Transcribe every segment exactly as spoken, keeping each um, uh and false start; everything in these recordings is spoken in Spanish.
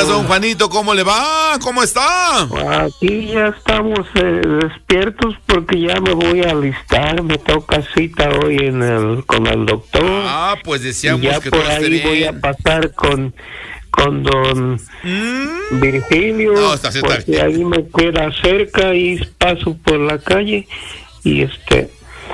días, don Juanito, ¿cómo le va? ¿Cómo está? Aquí ya estamos eh, despiertos porque ya me voy a alistar, me toca cita hoy en el con el doctor. Ah, pues deseamos y ya que por todo esté ahí bien. voy a pasar con con don ¿Mm? Virgilio, No, está bien, está porque bien. ahí me queda cerca y paso por la calle y este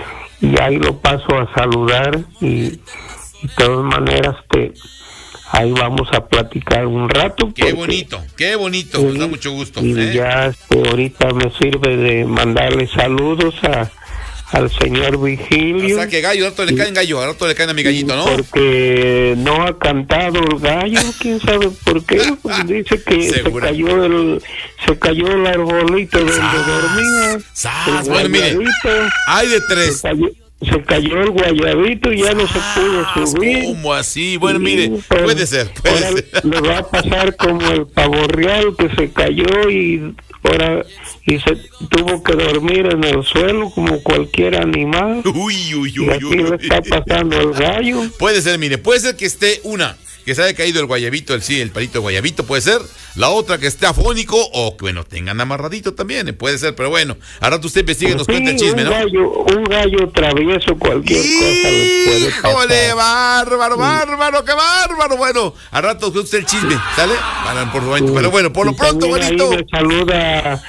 y ahí lo paso a saludar y de todas maneras que ahí vamos a platicar un rato. Qué porque, bonito, qué bonito, nos da mucho gusto. y ¿eh? ya este, ahorita me sirve de mandarle saludos a al señor Virgilio. O sea que gallo, al rato le caen gallo, al rato le caen a mi gallito, ¿no? Porque no ha cantado el gallo, quién sabe por qué. Pues dice que se Segura. cayó el se cayó el arbolito donde ¡Sas! dormía. ¡Sas! El Bueno, mire, guayabito, hay de se tres. cayó, se cayó el guayabito y ya no se pudo ¡Sas! subir. ¿Cómo así? Bueno, Sí, mire, pero puede ser, puede ahora ser. le va a pasar como el pavo real que se cayó y ahora y se tuvo que dormir en el suelo como cualquier animal. Uy, uy, Y uy, aquí uy. le está pasando el gallo. Puede ser, mire, puede ser que esté una, que se haya caído el guayabito, el sí, el palito de guayabito, puede ser. La otra que esté afónico o que, bueno, tengan amarradito también, eh, puede ser, pero bueno. Ahora rato usted investiga y nos Sí, cuenta el chisme, un ¿no? gallo, un gallo travieso, cualquier cosa le puede pasar. ¡Híjole, bárbaro, bárbaro, qué bárbaro! Bueno, al rato usted el chisme, ¿sale? Para, por momento, pero bueno, por lo Y pronto, también bonito. ahí me saluda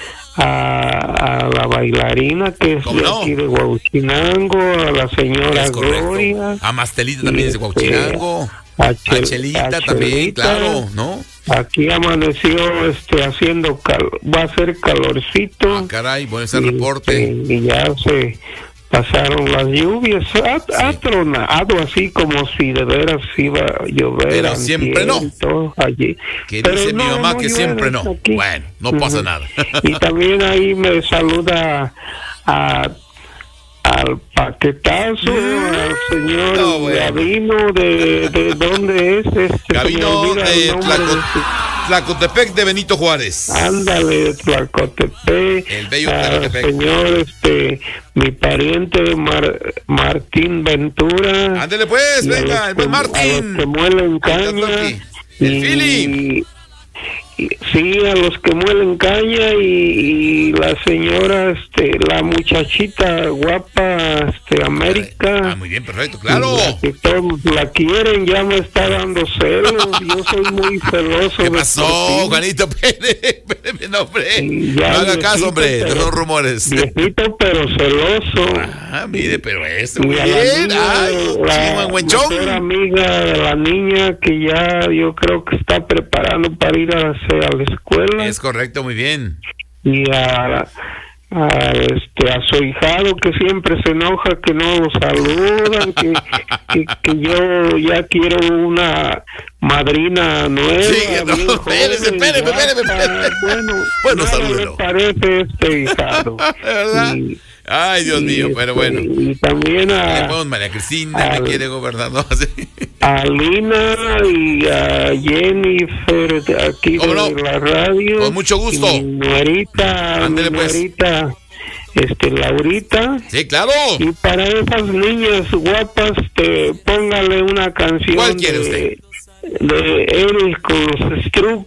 a, a la bailarina que es ¿Cómo de no? aquí de Huauchinango, a la señora Es correcto. Gloria. A Mastelita también y es de Huauchinango. A, A Chel- Chelita a también, Chelita. claro, ¿no? Aquí amaneció este haciendo cal, va a ser calorcito. Ah, caray, bueno, ese y, reporte. este, y ya se pasaron las lluvias, ha, Sí. ha tronado así como si de veras iba a llover. Pero siempre no. antier y todo allí. Que Pero dice mi no, mamá no que llueve siempre no. aquí. Bueno, no pasa Ujú. nada. Y también ahí me saluda a al paquetazo, al señor No, bueno. Gavino, de, de dónde es este. Gavino Se me olvida de el nombre Tlaco- de su- Tlacotepec de Benito Juárez. Ándale, Tlacotepec. El bello al Tlacotepec. señor, este, mi pariente Mar- Martín Ventura. Ándele pues, y a venga, los el que- buen a los Martín. que muelen caña. Toki. El y- Philip. y- sí, a los que muelen caña y, y la señora, este, la muchachita guapa, este, Ah, América. muy bien, perfecto, claro. La que todos la quieren, ya me está dando celos. Yo soy muy celoso. ¿Qué de pasó, por ti. Juanito? Espéreme, espéreme, no, hombre. Sí, No ya haga viejito, caso, hombre, de pero- esos rumores. Viejito pero celoso. Ah, mire, pero esto, Y muy a la bien. niña, Ay, la chihuahua, mejor güenchón. amiga de la niña que ya yo creo que está preparando para ir a, hacer a la escuela. Es correcto, muy bien. Y a, a, este, a su hijado que siempre se enoja que no lo saludan, que, que, que yo ya quiero una madrina nueva. Sí, que no, bien espérese, joven, espéreme, guapa. espéreme, espéreme. Bueno, Bueno, nada salúdelo. le parece este hijado. ¿Verdad? Y- Ay, Dios y, mío, pero este, bueno. Y también a, Después María Cristina al- me quiere gobernador. Sí. a Lina y a Jennifer de aquí ¿Cómo de no? la radio. Con mucho gusto. Y mi nuerita, Ándele, mi pues. nuerita, este, Laurita. Sí, claro. Y para esas niñas guapas, te póngale una canción ¿Cuál quiere de, de Eric con los Struck.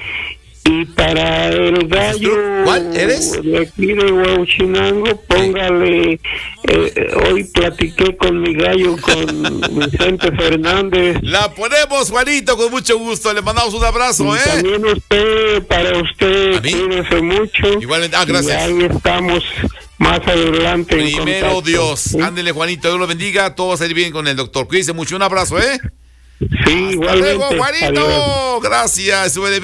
Y para el gallo ¿Cuál eres? de aquí de Huauchinango, póngale, eh, hoy platiqué con mi gallo, con Vicente Fernández. La ponemos, Juanito, con mucho gusto. Le mandamos un abrazo, Y ¿eh? también usted, para usted, ¿A mí? cuídese mucho. Igualmente. Ah, gracias. Y ahí estamos más adelante en Primero contacto. Dios. ¿Sí? Ándele, Juanito, Dios lo bendiga. Todo va a salir bien con el doctor. Cuídese mucho. Un abrazo, ¿eh? Sí, Hasta igualmente. luego, Juanito. Adiós. Gracias. Sube de